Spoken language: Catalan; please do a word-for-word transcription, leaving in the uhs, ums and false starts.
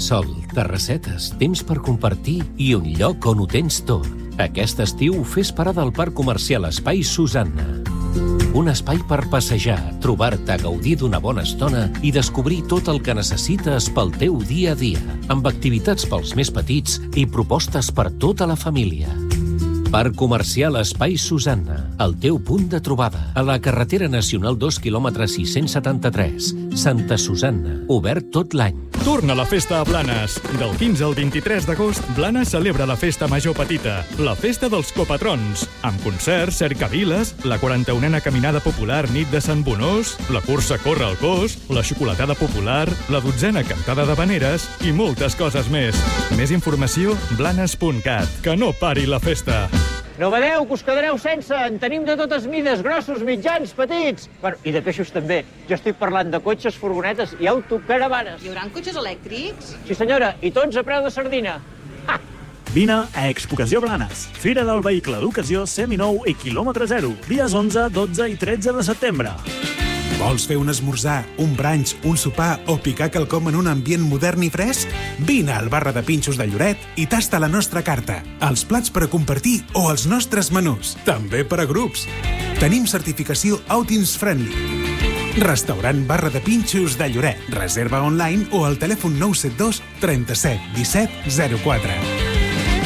Sol, terrassetes, temps per compartir i un lloc on ho tens tot. Aquest estiu fes parada al Parc Comercial Espai Susanna. Un espai per passejar, trobar-te, gaudir d'una bona estona i descobrir tot el que necessites pel teu dia a dia, amb activitats pels més petits i propostes per tota la família. Parc Comercial Espai Susanna, el teu punt de trobada. A la carretera nacional dos quilòmetres sis-cents setanta-tres. Santa Susanna, obert tot l'any. Torna la festa a Blanes. Del quinze al vint-i-tres d'agost, Blanes celebra la festa major petita, la festa dels copatrons, amb concerts, cercaviles, la quaranta-unena caminada popular Nit de Sant Bonós, la cursa Corre al Cos, la xocolatada popular, la dotzena cantada d'habaneres i moltes coses més. Més informació, blanes punt cat. Que no pari la festa! No badeu, que us quedareu sense. En tenim de totes mides, grossos, mitjans, petits. Bueno, i de peixos també. Jo estic parlant de cotxes, furgonetes i autocaravanes. Hi haurà cotxes elèctrics? Sí, senyora, i tots a preu de sardina. Ha! Vine a Expocació Blanes, Fira del Vehicle d'Ocasió seminou i quilòmetre zero, dies onze, dotze i tretze de setembre. Vols fer un esmorzar, un brunch, un sopar o picar quelcom en un ambient modern i fresc? Vine al Barra de Pinxos de Lloret i tasta la nostra carta, els plats per a compartir o els nostres menús, també per a grups. Tenim certificació Outings Friendly. Restaurant Barra de Pinxos de Lloret. Reserva online o al telèfon nou set dos trenta-set disset zero quatre.